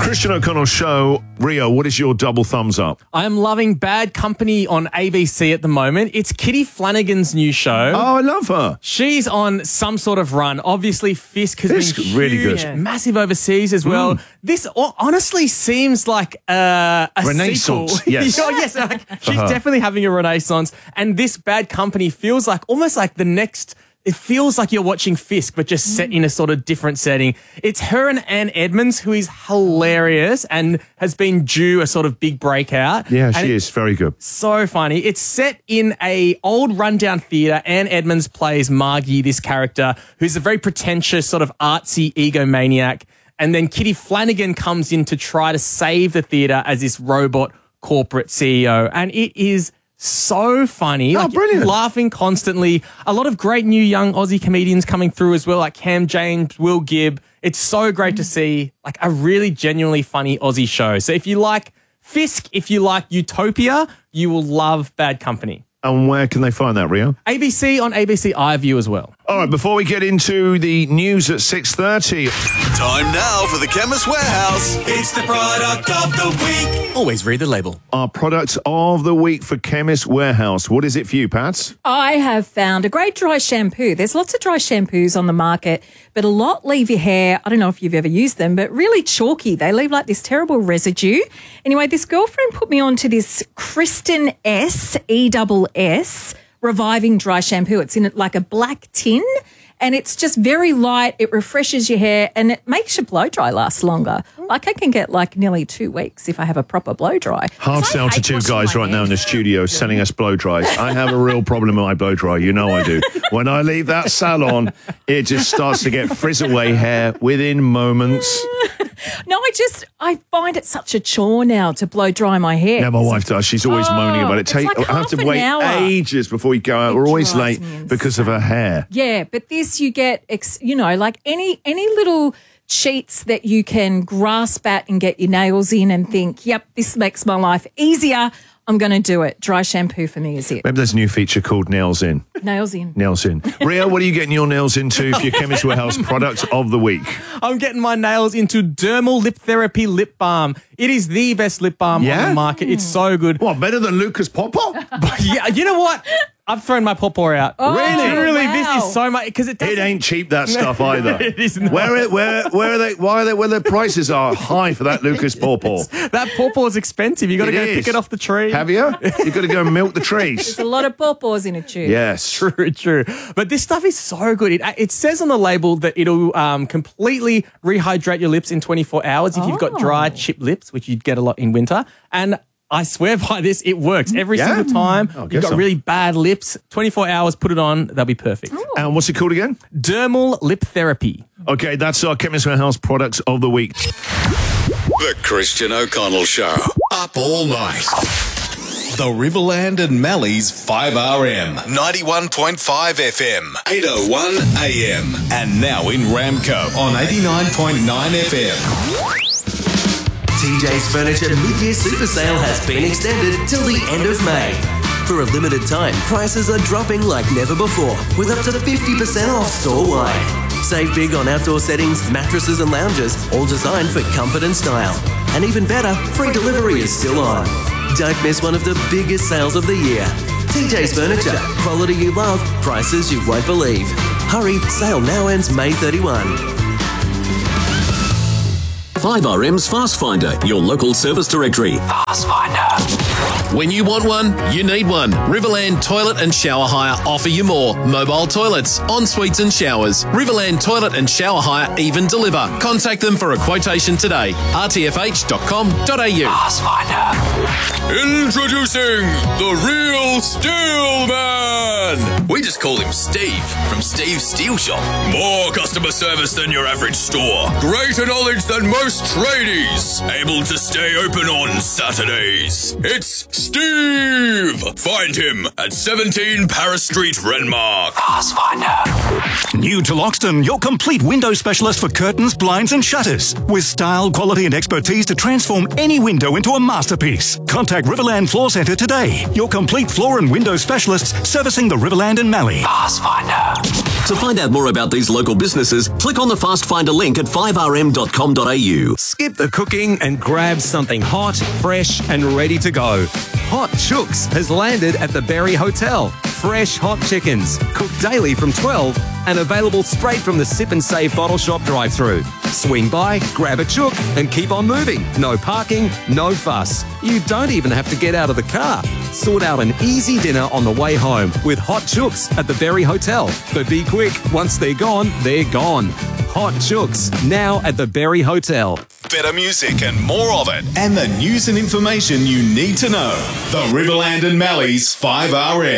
Christian O'Connell Show. Rio, what is your double thumbs up? I am loving Bad Company on ABC at the moment. It's Kitty Flanagan's new show. Oh, I love her. She's on some sort of run. Obviously, Fisk has been huge, really good. massive overseas as well. This honestly seems like a renaissance. Sequel. Yes. Yes. She's definitely having a renaissance. And this Bad Company feels like almost like the next. It feels like you're watching Fisk, but just set in a sort of different setting. It's her and Anne Edmonds, who is hilarious and has been due a sort of big breakout. Yeah, she is very good. So funny. It's set in a old rundown theatre. Anne Edmonds plays Margie, this character, who's a very pretentious sort of artsy egomaniac. And then Kitty Flanagan comes in to try to save the theatre as this robot corporate CEO. And it is so funny. Oh, brilliant. Laughing constantly. A lot of great new young Aussie comedians coming through as well, like Cam James, Will Gibb. It's so great to see like a really genuinely funny Aussie show. So if you like Fisk, if you like Utopia, you will love Bad Company. And where can they find that, Rio? ABC on ABC iView as well. All right, before we get into the news at 6:30. Time now for the Chemist Warehouse. It's the product of the week. Always read the label. Our product of the week for Chemist Warehouse. What is it for you, Pats? I have found a great dry shampoo. There's lots of dry shampoos on the market, but a lot leave your hair, I don't know if you've ever used them, but really chalky. They leave like this terrible residue. Anyway, this girlfriend put me onto this Kristen S, ESS, reviving dry shampoo. It's in like a black tin and it's just very light. It refreshes your hair and it makes your blow dry last longer. Like I can get like nearly 2 weeks if I have a proper blow dry. Hard sell to two guys right now in the studio selling us blow dries. I have a real problem with my blow dry. You know I do. When I leave that salon, it just starts to get frizz-away hair within moments. No, I find it such a chore now to blow dry my hair. Yeah, my wife does. She's always moaning about it. It's like I have to half an wait hour. ages before we go out. We're always late because of her hair. Yeah, but this you get, like any little sheets that you can grasp at and get your nails in and think, yep, this makes my life easier. I'm going to do it. Dry shampoo for me is it. Maybe there's a new feature called Nails In. Nails in. Nails In. Rio, what are you getting your nails into for your Chemist Warehouse product of the week? I'm getting my nails into Dermal Lip Therapy Lip Balm. It is the best lip balm on the market. It's so good. What, better than Lucas Popo? Yeah, you know what? I've thrown my pawpaw out. Oh, Really? wow. This is so much because it Ain't cheap, that stuff either. It is not. Where are they? Why are they? Where the prices are high for that Lucas Pawpaw? That pawpaw is expensive. You got to go pick it off the tree. Have you? You got to go milk the trees. There's a lot of pawpaws in a tube. Yes, True. But this stuff is so good. It says on the label that it'll completely rehydrate your lips in 24 hours if you've got dry, chipped lips, which you'd get a lot in winter. And I swear by this, it works every single time. You've got really bad lips. 24 hours, put it on, they'll be perfect. And what's it called again? Dermal Lip Therapy. Okay, that's our Chemist Warehouse products of the week. The Christian O'Connell Show. Up all night. The Riverland and Mallee's 5RM, 91.5 FM, 801 AM, and now in Ramco on 89.9 FM. TJ's Furniture mid-year super sale has been extended till the end of May. For a limited time, prices are dropping like never before, with up to 50% off store-wide. Save big on outdoor settings, mattresses and lounges, all designed for comfort and style. And even better, free delivery is still on. Don't miss one of the biggest sales of the year. TJ's Furniture, quality you love, prices you won't believe. Hurry, sale now ends May 31. 5RM's Fast Finder, your local service directory. Fast Finder. When you want one, you need one. Riverland Toilet and Shower Hire offer you more. Mobile toilets, en-suites and showers. Riverland Toilet and Shower Hire even deliver. Contact them for a quotation today. rtfh.com.au. Fast Finder. Introducing the Real Steel Man. We just call him Steve from Steve's Steel Shop. More customer service than your average store. Greater knowledge than most tradies. Able to stay open on Saturdays. It's Steve. Find him at 17 Paris Street, Renmark. Fast Finder. New to Loxton, your complete window specialist for curtains, blinds and shutters. With style, quality and expertise to transform any window into a masterpiece. Contact Riverland Floor Centre today. Your complete floor and window specialists servicing the Riverland and Mallee. Fast Finder. To find out more about these local businesses, click on the Fast Finder link at 5rm.com.au. Skip the cooking and grab something hot, fresh, and ready to go. Hot Chooks has landed at the Berry Hotel. Fresh hot chickens, cooked daily from 12 and available straight from the Sip and Save bottle shop drive-thru. Swing by, grab a chook and keep on moving. No parking, no fuss. You don't even have to get out of the car. Sort out an easy dinner on the way home with Hot Chooks at the Berry Hotel. But be quick, once they're gone, they're gone. Hot Chooks, now at the Berry Hotel. Better music and more of it, and the news and information you need to know. The Riverland and Mallee's 5RM.